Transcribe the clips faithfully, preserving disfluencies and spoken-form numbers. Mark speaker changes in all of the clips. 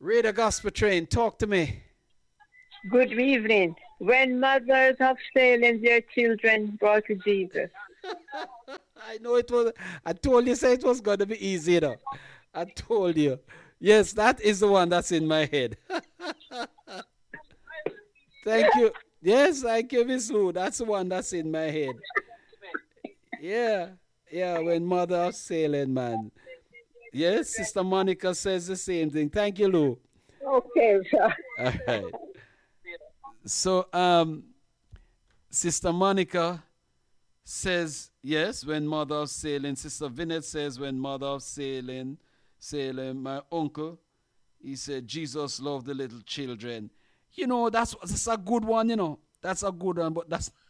Speaker 1: Radio Gospel Train, talk to me.
Speaker 2: Good evening. When mothers of Salem their children brought to Jesus.
Speaker 1: I know it was. I told you, say it was going to be easy, you know. I told you. Yes, that is the one that's in my head. Thank you. Yes, thank you, Miss Lou. That's the one that's in my head. Yeah, yeah. When mother of Salem, man. Yes, Sister Monica says the same thing. Thank you, Lou.
Speaker 2: Okay, sir.
Speaker 1: All right. So, um, Sister Monica says yes when mother of Salem. Sister Vinette says when mother of Salem, Salem, my uncle, he said Jesus loved the little children. You know, that's that's a good one. You know, that's a good one. But that's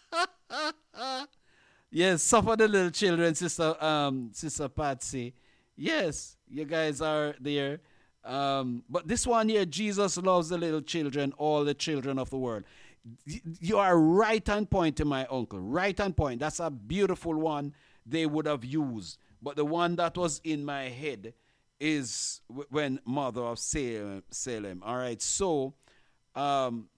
Speaker 1: yes, suffer the little children, Sister um, Sister Patsy. Yes, you guys are there. Um, but this one here, Jesus loves the little children, all the children of the world. You are right on point to my uncle. Right on point. That's a beautiful one they would have used. But the one that was in my head is when Mother of Salem. Salem. All right. So, um,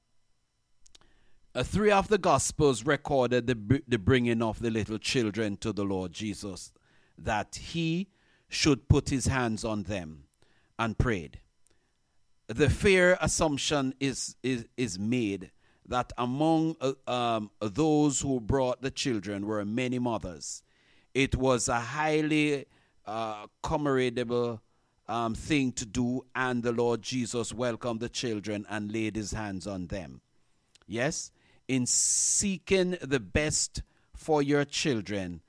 Speaker 1: uh, three of the Gospels recorded the, the bringing of the little children to the Lord Jesus, that he should put his hands on them and prayed. The fair assumption is, is, is made that among uh, um, those who brought the children were many mothers. It was a highly uh, commendable um, thing to do, and the Lord Jesus welcomed the children and laid his hands on them. Yes, in seeking the best for your children,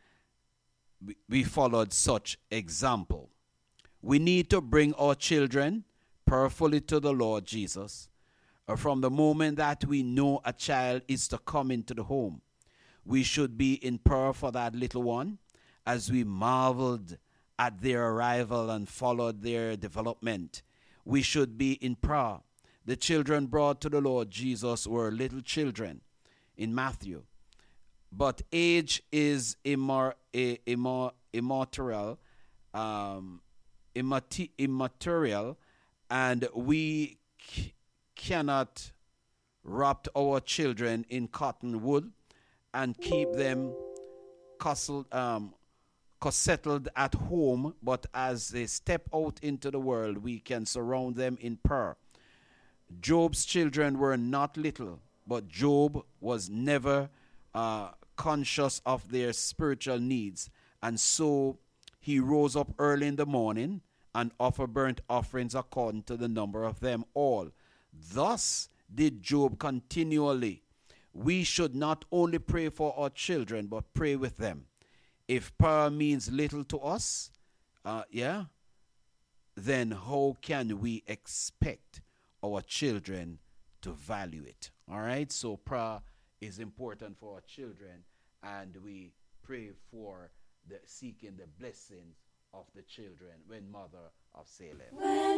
Speaker 1: we followed such example. We need to bring our children prayerfully to the Lord Jesus. From the moment that we know a child is to come into the home, we should be in prayer for that little one as we marveled at their arrival and followed their development. We should be in prayer. The children brought to the Lord Jesus were little children in Matthew. But age is immor- immor- immaterial, um, immati- immaterial, and we c- cannot wrap our children in cotton wool and keep them costled, um, settled at home, but as they step out into the world, we can surround them in prayer. Job's children were not little, but Job was never uh, conscious of their spiritual needs, and so he rose up early in the morning and offered burnt offerings according to the number of them all. Thus did Job continually. We should not only pray for our children, but pray with them. If prayer means little to us, uh, yeah, then how can we expect our children to value it? All right, so prayer is important for our children, and we pray for the seeking the blessings of the children when Mother of Salem.